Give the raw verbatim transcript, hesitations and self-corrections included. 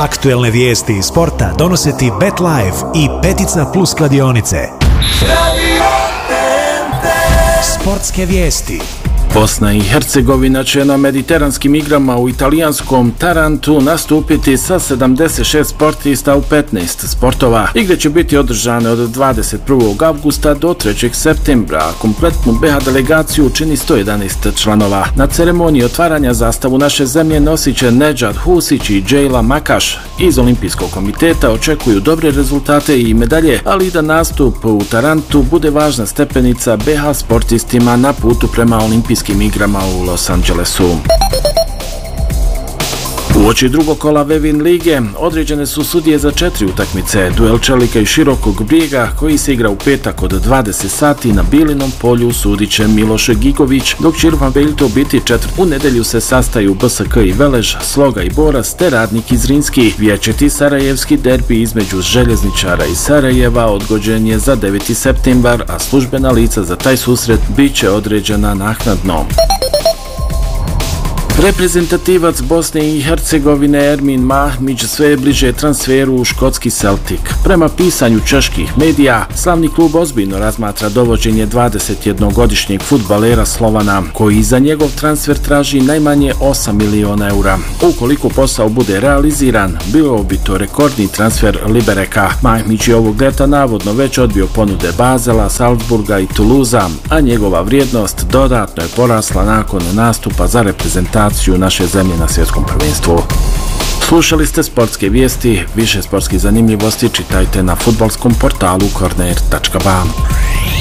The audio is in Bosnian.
Aktuelne vijesti iz sporta donose ti BetLife i Petica Plus kladionice. Sportske vijesti. Bosna i Hercegovina će na mediteranskim igrama u italijanskom Tarantu nastupiti sa sedamdeset šest sportista u petnaest sportova. Igre će biti održane od dvadeset prvog avgusta do trećeg septembra, a kompletnu be ha delegaciju čini sto jedanaest članova. Na ceremoniji otvaranja zastavu naše zemlje nosit će Nedžad Husić i Džejla Makaš. Iz Olimpijskog komiteta očekuju dobre rezultate i medalje, ali i da nastup u Tarantu bude važna stepenica be ha sportistima na putu prema olimpijskim igrama u Los Angelesu. Uoči drugog kola Vevin lige određene su sudije za četiri utakmice. Duel Čelika i Širokog Brijega, koji se igra u petak od dvadeset sati na Bilinom polju, sudit će Miloš Gigović, dok će Irfan Veljto biti četvrt. U nedelju se sastaju B S K i Velež, Sloga i Boras te Radnik i Zrinski. Vječiti sarajevski derbi između Željezničara i Sarajeva odgođen je za deveti septembar, a službena lica za taj susret bit će određena naknadno. Reprezentativac Bosne i Hercegovine Ermin Mahmić sve je bliže transferu u škotski Celtic. Prema pisanju čeških medija, slavni klub ozbiljno razmatra dovođenje dvadesetjednogodišnjeg fudbalera Slovana, koji za njegov transfer traži najmanje osam miliona eura. Ukoliko posao bude realiziran, bio bi to rekordni transfer Libereka. Mahmić je ovog ljeta navodno već odbio ponude Bazela, Salzburga i Toulousea, a njegova vrijednost dodatno je porasla nakon nastupa za reprezentaciju naše zemlje na svjetskom prvenstvu. Slušali ste sportske vijesti, više sportskih zanimljivosti čitajte na fudbalskom portalu korner tačka ba.